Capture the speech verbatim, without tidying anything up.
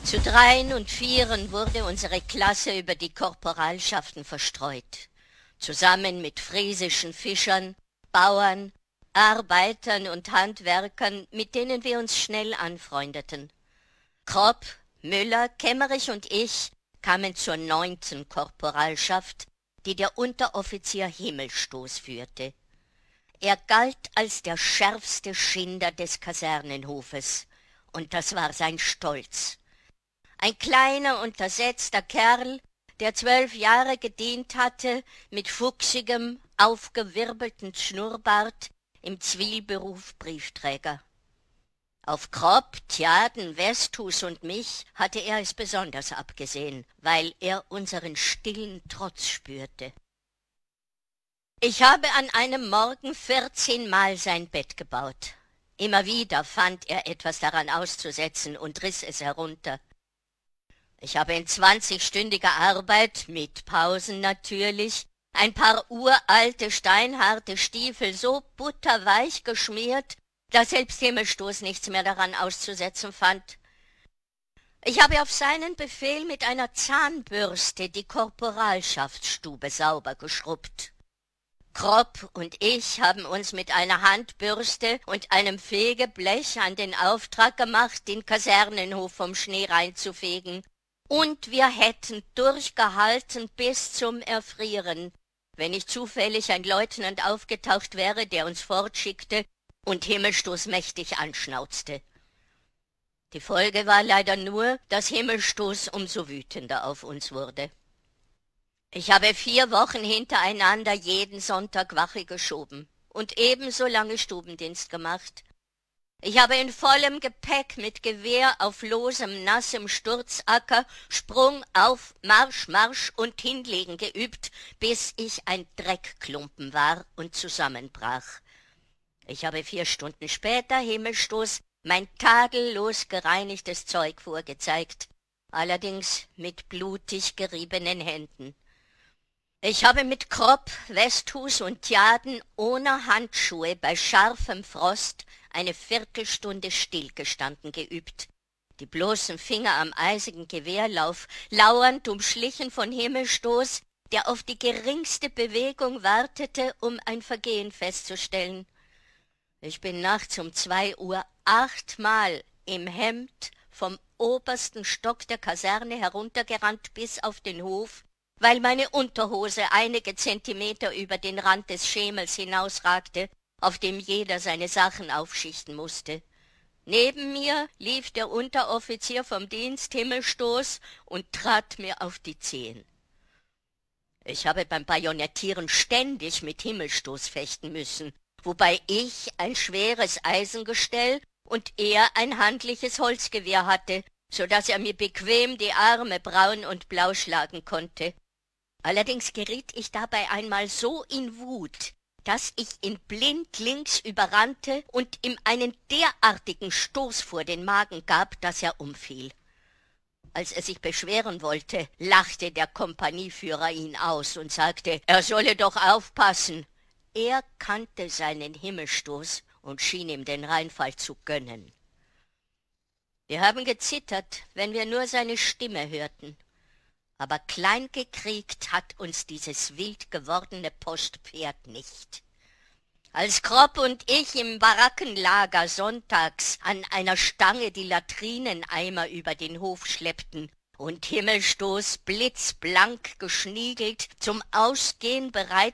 Zu Dreien und Vieren wurde unsere Klasse über die Korporalschaften verstreut, zusammen mit friesischen Fischern, Bauern, Arbeitern und Handwerkern, mit denen wir uns schnell anfreundeten. Kropp, Müller, Kemmerich und ich kamen zur neunten Korporalschaft, die der Unteroffizier Himmelstoß führte. Er galt als der schärfste Schinder des Kasernenhofes, und das war sein Stolz. Ein kleiner, untersetzter Kerl, der zwölf Jahre gedient hatte, mit fuchsigem, aufgewirbelten Schnurrbart, im Zivilberuf Briefträger. Auf Kropp, Tjaden, Westhus und mich hatte er es besonders abgesehen, weil er unseren stillen Trotz spürte. Ich habe an einem Morgen vierzehnmal sein Bett gebaut. Immer wieder fand er etwas daran auszusetzen und riss es herunter. Ich habe in zwanzigstündiger Arbeit, mit Pausen natürlich, ein paar uralte, steinharte Stiefel so butterweich geschmiert, dass selbst Himmelstoß nichts mehr daran auszusetzen fand. Ich habe auf seinen Befehl mit einer Zahnbürste die Korporalschaftsstube sauber geschrubbt. Kropp und ich haben uns mit einer Handbürste und einem Fegeblech an den Auftrag gemacht, den Kasernenhof vom Schnee reinzufegen, und wir hätten durchgehalten bis zum Erfrieren, wenn nicht zufällig ein Leutnant aufgetaucht wäre, der uns fortschickte und Himmelstoß mächtig anschnauzte. Die Folge war leider nur, dass Himmelstoß umso wütender auf uns wurde. Ich habe vier Wochen hintereinander jeden Sonntag Wache geschoben und ebenso lange Stubendienst gemacht. Ich habe in vollem Gepäck mit Gewehr auf losem, nassem Sturzacker Sprung auf, Marsch, Marsch und Hinlegen geübt, bis ich ein Dreckklumpen war und zusammenbrach. Ich habe vier Stunden später Himmelstoß mein tadellos gereinigtes Zeug vorgezeigt, allerdings mit blutig geriebenen Händen. Ich habe mit Kropp, Westhus und Tjaden ohne Handschuhe bei scharfem Frost eine Viertelstunde stillgestanden geübt, die bloßen Finger am eisigen Gewehrlauf, lauernd umschlichen von Himmelstoß, der auf die geringste Bewegung wartete, um ein Vergehen festzustellen. Ich bin nachts um zwei Uhr achtmal im Hemd vom obersten Stock der Kaserne heruntergerannt bis auf den Hof, weil meine Unterhose einige Zentimeter über den Rand des Schemels hinausragte, auf dem jeder seine Sachen aufschichten musste. Neben mir lief der Unteroffizier vom Dienst Himmelstoß und trat mir auf die Zehen. Ich habe beim Bajonettieren ständig mit Himmelstoß fechten müssen, wobei ich ein schweres Eisengestell und er ein handliches Holzgewehr hatte, so daß er mir bequem die Arme braun und blau schlagen konnte. Allerdings geriet ich dabei einmal so in Wut, dass ich ihn blindlings überrannte und ihm einen derartigen Stoß vor den Magen gab, dass er umfiel. Als er sich beschweren wollte, lachte der Kompanieführer ihn aus und sagte, er solle doch aufpassen. Er kannte seinen Himmelstoß und schien ihm den Reinfall zu gönnen. Wir haben gezittert, wenn wir nur seine Stimme hörten. Aber klein gekriegt hat uns dieses wild gewordene Postpferd nicht. Als Kropp und ich im Barackenlager sonntags an einer Stange die Latrineneimer über den Hof schleppten und Himmelstoß blitzblank geschniegelt zum Ausgehen bereit